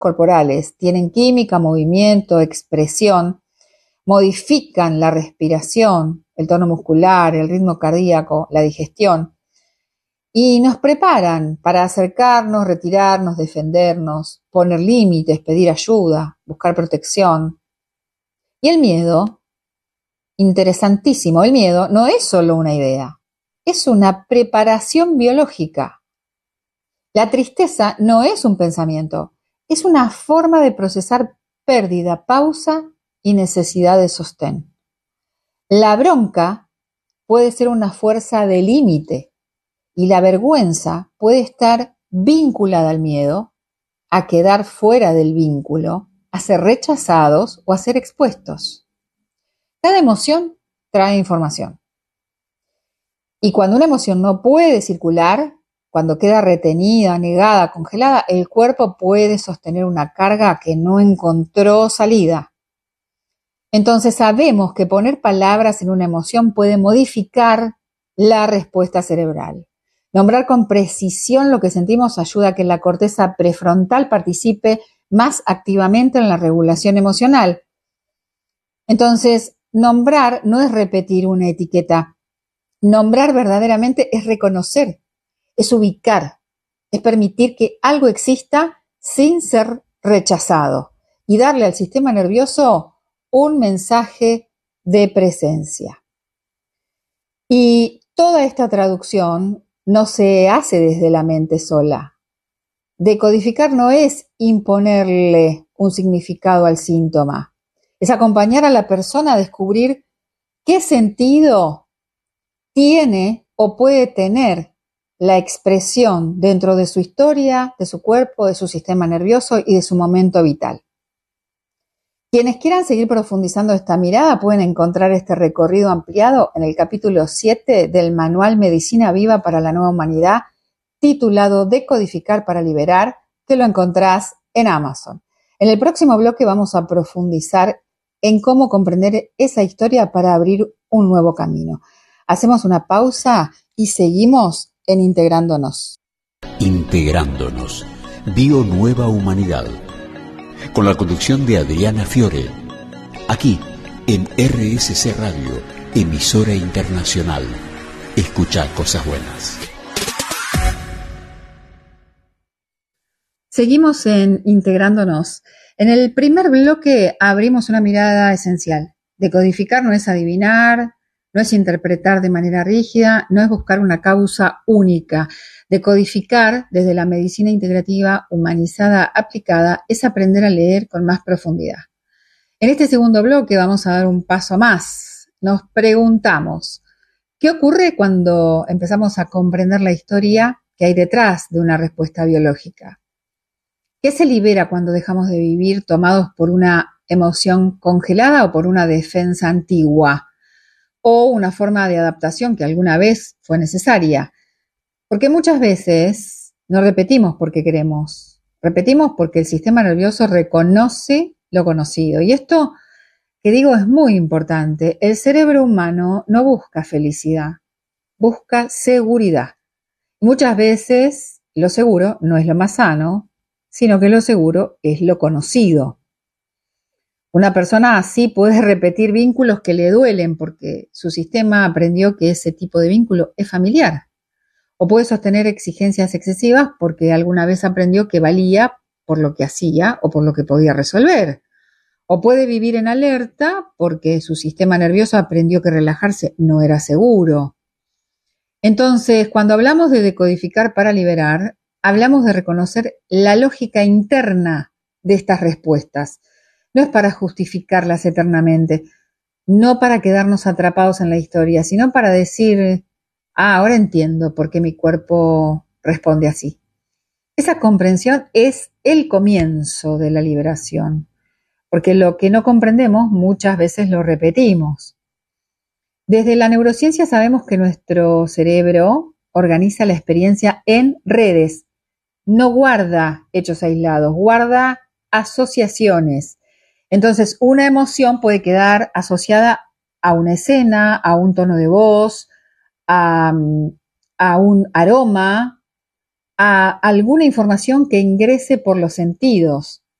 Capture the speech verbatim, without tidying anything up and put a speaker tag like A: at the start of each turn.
A: corporales tienen química, movimiento, expresión, modifican la respiración, el tono muscular, el ritmo cardíaco, la digestión, y nos preparan para acercarnos, retirarnos, defendernos, poner límites, pedir ayuda, buscar protección. Y el miedo, interesantísimo, el miedo no es solo una idea, es una preparación biológica. La tristeza no es un pensamiento, es una forma de procesar pérdida, pausa y necesidad de sostén. La bronca puede ser una fuerza de límite y la vergüenza puede estar vinculada al miedo, a quedar fuera del vínculo, a ser rechazados o a ser expuestos. Cada emoción trae información. Y cuando una emoción no puede circular, cuando queda retenida, negada, congelada, el cuerpo puede sostener una carga que no encontró salida. Entonces sabemos que poner palabras en una emoción puede modificar la respuesta cerebral. Nombrar con precisión lo que sentimos ayuda a que la corteza prefrontal participe más activamente en la regulación emocional. Entonces, nombrar no es repetir una etiqueta. Nombrar verdaderamente es reconocer, es ubicar, es permitir que algo exista sin ser rechazado y darle al sistema nervioso un mensaje de presencia. Y toda esta traducción no se hace desde la mente sola. Decodificar no es imponerle un significado al síntoma, es acompañar a la persona a descubrir qué sentido tiene o puede tener la expresión dentro de su historia, de su cuerpo, de su sistema nervioso y de su momento vital. Quienes quieran seguir profundizando esta mirada pueden encontrar este recorrido ampliado en el capítulo siete del Manual Medicina Viva para la Nueva Humanidad, titulado Decodificar para Liberar, que lo encontrás en Amazon. En el próximo bloque vamos a profundizar en cómo comprender esa historia para abrir un nuevo camino. Hacemos una pausa y seguimos en Integrándonos.
B: Integrándonos. Bio Nueva Humanidad. Con la conducción de Adriana Fiore. Aquí, en R S C Radio, emisora internacional. Escucha cosas buenas.
A: Seguimos en Integrándonos. En el primer bloque abrimos una mirada esencial. Decodificar no es adivinar, no es interpretar de manera rígida, no es buscar una causa única. Decodificar desde la medicina integrativa, humanizada, aplicada, es aprender a leer con más profundidad. En este segundo bloque vamos a dar un paso más. Nos preguntamos, ¿qué ocurre cuando empezamos a comprender la historia que hay detrás de una respuesta biológica? ¿Qué se libera cuando dejamos de vivir tomados por una emoción congelada o por una defensa antigua? O una forma de adaptación que alguna vez fue necesaria. Porque muchas veces no repetimos porque queremos, repetimos porque el sistema nervioso reconoce lo conocido. Y esto que digo es muy importante. El cerebro humano no busca felicidad, busca seguridad. Muchas veces lo seguro no es lo más sano, sino que lo seguro es lo conocido. Una persona así puede repetir vínculos que le duelen porque su sistema aprendió que ese tipo de vínculo es familiar. O puede sostener exigencias excesivas porque alguna vez aprendió que valía por lo que hacía o por lo que podía resolver. O puede vivir en alerta porque su sistema nervioso aprendió que relajarse no era seguro. Entonces, cuando hablamos de decodificar para liberar, hablamos de reconocer la lógica interna de estas respuestas. No es para justificarlas eternamente, no para quedarnos atrapados en la historia, sino para decir, ah, ahora entiendo por qué mi cuerpo responde así. Esa comprensión es el comienzo de la liberación, porque lo que no comprendemos muchas veces lo repetimos. Desde la neurociencia sabemos que nuestro cerebro organiza la experiencia en redes, no guarda hechos aislados, guarda asociaciones. Entonces, una emoción puede quedar asociada a una escena, a un tono de voz, a, a un aroma, a alguna información que ingrese por los sentidos.